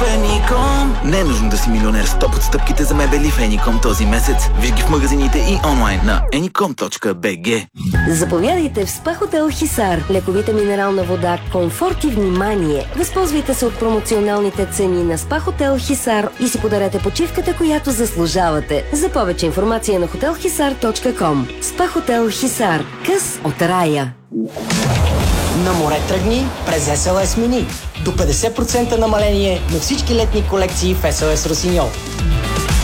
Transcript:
Феником. Не е нужно да си милионер. 100 отстъпките за мебели Феником този месец. Виж ги в магазините и онлайн на anycom.bg. Заповядайте в СПА Хотел Хисар. Лековита минерална вода, комфорт и внимание. Възползвайте се от промоционалните цени на СПА Хотел Хисар и си подарете почивката, която заслужавате. За повече информация на hotelhisar.com. СПА Хотел Хисар. Къс от рая. На море тръгни през SLS Mini. До 50% намаление на всички летни колекции в SLS Росиньол.